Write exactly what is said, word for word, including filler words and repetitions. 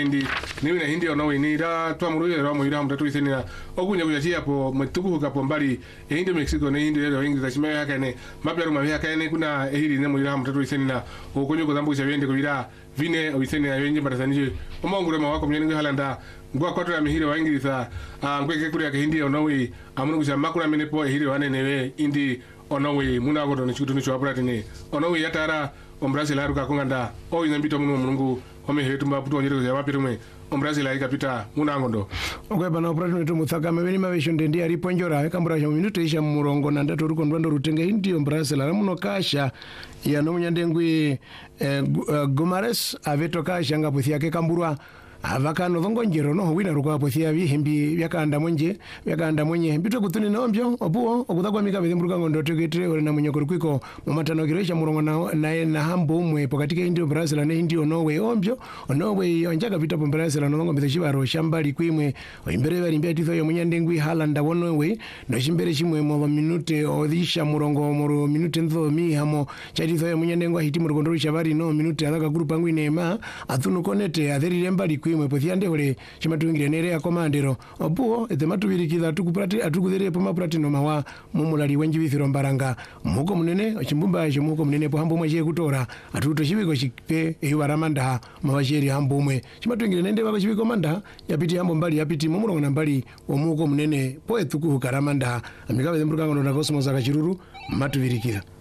hindi ni na hindi ono ni da to amuru ya mo ira mutatu iseni na okunya kuyatia po mtuku ka pombali e hindi Mexico ne hindi ya ingi zashime ya kane mapya ruma ya kane kuna e hindi ne mo ira mutatu iseni na okunyo ko zambu chabende ko ira vine iseni ya yenye barasanije omongure mawako mnyeni halanda ngwa kwato ya mihire wa ingilisa ngweke kuri ya hindi ono we amunu kusha makura menepo e hindi wane newe indi ono we muna godo ne chutu ni chwapura ne ono we yatara ombrasi la ruka kunganda o inambito muno mungu ome hetu maputo nyere ya mapirume ombrasi la ikapita muna ngondo okwe bana operatu netu muthaka mebeni mabesho ndendi ari ponjora kambura sha minuto isha murongo na ndatu ruko ndwando rutenge hindi ombrasi la muno kasha ya no munyandengwi eh, Gumares aveto kasha ngaputhi yake kamburwa avakano vongonjero no wina ruko pothia bihimbi byakanda monje byakanda monye mbito kutuni nombyo opuo okuthakwa mika bithimburuka ngondo tegetre ore na munyokoro kwiko mumatano giresha murongo na na, na hambo umwe pokatika indio Brazil na indio Norway ombyo Norway onjaga vita Brazil no ngo mbithishibaro shambali kwimwe imbere bari mbya titho yo munyandengwi Halanda wonwe no shimbere chimwe mo minute odhisha murongo moro minute ntho mi hamo chatitho yo munyandengwa hiti murongo ndo shabari no minute alaka group angu inema athuno konete atheri mbali kwimwe pothia ndehore chimatungire nere ya komandero opuo ete matubirikitha tukuprati atukuthere po maprati no mawa mumulali wenji bithiro mbaranga muko munene chimbumba cho muko munene po hambo mwe kutora atuto chibiko chipe ewaramanda mawasheri hambo mwe chimatungire nende bako chibiko manda yapiti hambo mbali yapiti mumurongo na mbali omuko munene po etuku karamanda amikabe mburuka ngono na cosmos akachiruru matubirikitha